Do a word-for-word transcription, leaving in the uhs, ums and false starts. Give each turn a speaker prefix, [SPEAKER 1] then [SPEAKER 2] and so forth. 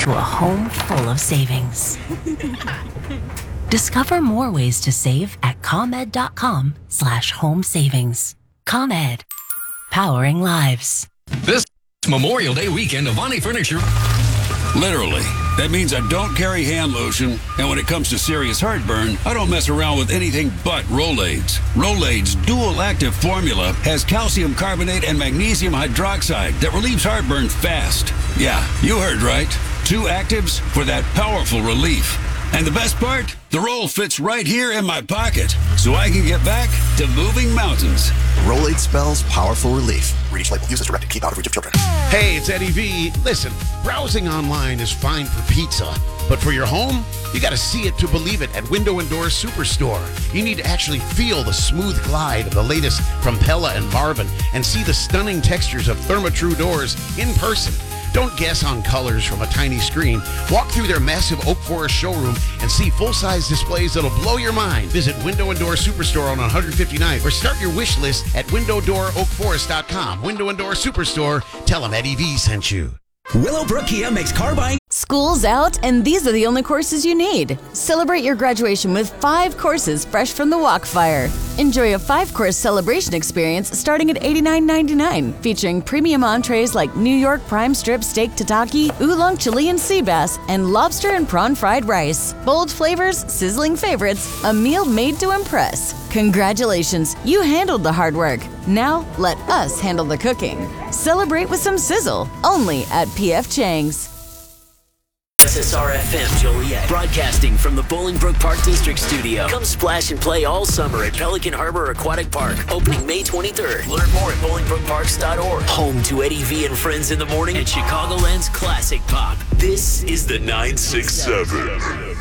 [SPEAKER 1] to a home full of savings. Discover more ways to save at ComEd.com slash home savings. ComEd, powering lives.
[SPEAKER 2] This Memorial Day weekend, Avani Furniture.
[SPEAKER 3] Literally. That means I don't carry hand lotion, and when it comes to serious heartburn, I don't mess around with anything but Rolaids. Rolaids' dual-active formula has calcium carbonate and magnesium hydroxide that relieves heartburn fast. Yeah, you heard right. Two actives for that powerful relief. And the best part? The roll fits right here in my pocket, so I can get back to moving mountains.
[SPEAKER 4] Rolade spells powerful relief. Read each label. Use as directed. Keep out of reach of children.
[SPEAKER 5] Hey, it's Eddie V. Listen, browsing online is fine for pizza, but for your home, you got to see it to believe it at Window and Door Superstore. You need to actually feel the smooth glide of the latest from Pella and Marvin and see the stunning textures of Therma-Tru doors in person. Don't guess on colors from a tiny screen. Walk through their massive Oak Forest showroom and see full-size displays that'll blow your mind. Visit Window and Door Superstore on one fifty-ninth or start your wish list at window door oak forest dot com. Window and Door Superstore. Tell them Eddie V sent you.
[SPEAKER 6] Willowbrook Kia makes car buying.
[SPEAKER 7] School's out, and these are the only courses you need. Celebrate your graduation with five courses fresh from the Walkfire. Enjoy a five-course celebration experience starting at eighty-nine ninety-nine, featuring premium entrees like New York prime strip steak tataki, oolong Chilean sea bass, and lobster and prawn fried rice. Bold flavors, sizzling favorites, a meal made to impress. Congratulations, you handled the hard work. Now, let us handle the cooking. Celebrate with some sizzle, only at P F Chang's.
[SPEAKER 8] S S R F M Joliet, broadcasting from the Bolingbrook Park District Studio. Come splash and play all summer at Pelican Harbor Aquatic Park, opening May twenty-third. Learn more at bolingbrook parks dot org. Home to Eddie V and Friends in the Morning and Chicagoland's classic pop. This is the nine six seven.